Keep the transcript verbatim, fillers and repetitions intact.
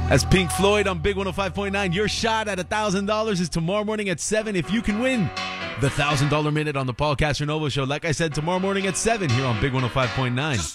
As Pink Floyd on Big one oh five point nine. Your shot at one thousand dollars is tomorrow morning at seven if you can win the one thousand dollars minute on the Paul Castronova Show. Like I said, tomorrow morning at seven here on Big one oh five point nine.